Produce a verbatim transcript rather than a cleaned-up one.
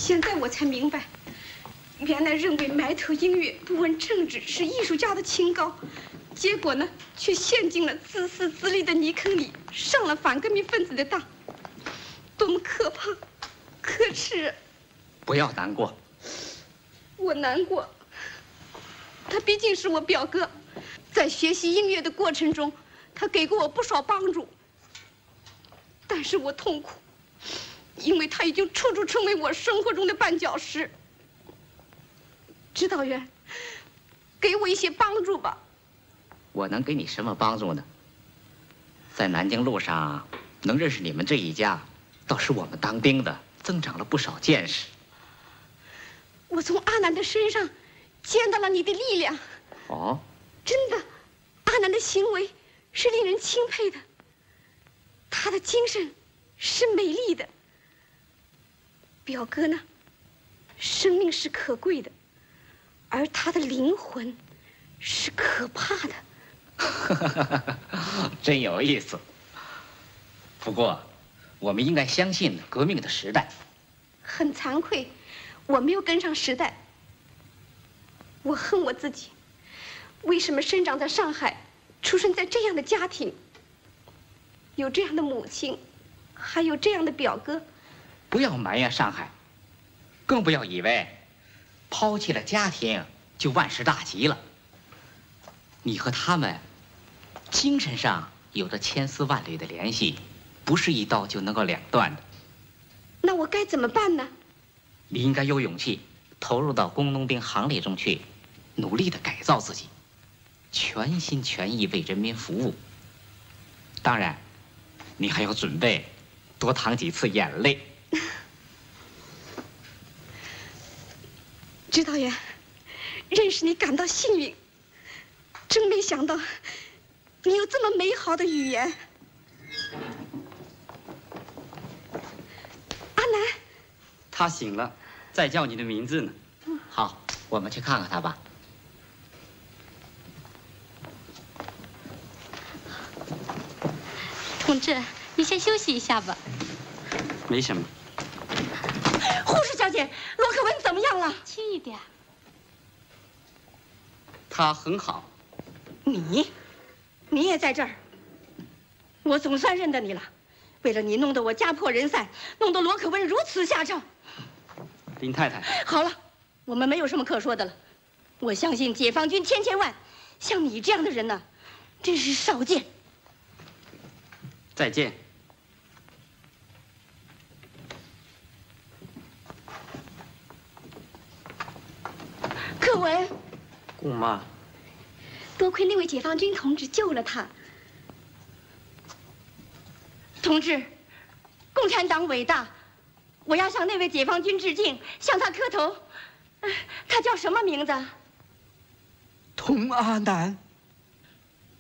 现在我才明白，原来认为埋头音乐、不问政治是艺术家的清高，结果呢，却陷进了自私自利的泥坑里，上了反革命分子的当，多么可怕、可耻！ 不要难过。 我难过。他毕竟是我表哥，在学习音乐的过程中，他给过我不少帮助。但是我痛苦，因为他已经处处成为我生活中的绊脚石。指导员，给我一些帮助吧。 我能给你什么帮助呢？在南京路上能认识你们这一家，倒是我们当兵的增长了不少见识。 我从阿南的身上见到了你的力量。 哦， 真的，阿南的行为是令人钦佩的，他的精神是美丽的。表哥呢，生命是可贵的，而他的灵魂是可怕的。 真有意思。不过，我们应该相信革命的时代。 很惭愧，我没有跟上时代。我恨我自己，为什么生长在上海，出生在这样的家庭，有这样的母亲，还有这样的表哥。 不要埋怨上海，更不要以为抛弃了家庭就万事大吉了。你和他们精神上有着千丝万缕的联系，不是一刀就能够两断的。 那我该怎么办呢？ 你应该有勇气投入到工农兵行列中去，努力地改造自己，全心全意为人民服务。当然，你还要准备多淌几次眼泪。 指导员，认识你感到幸运，真没想到你有这么美好的语言。阿南， 他醒了，在叫你的名字呢。 好，我们去看看他吧。 同志，你先休息一下吧。 没什么。 护士小姐，罗可文怎么样了？ 轻一点。 他很好。 你，你也在这儿？我总算认得你了。为了你，弄得我家破人散，弄得罗可文如此下场。 林太太， 好了，我们没有什么可说的了。我相信解放军千千万，像你这样的人呢，真是少见。 再见。 可文， 姑妈， 多亏那位解放军同志救了他。 同志，共产党伟大，我要向那位解放军致敬，向他磕头。他叫什么名字？ 童阿南。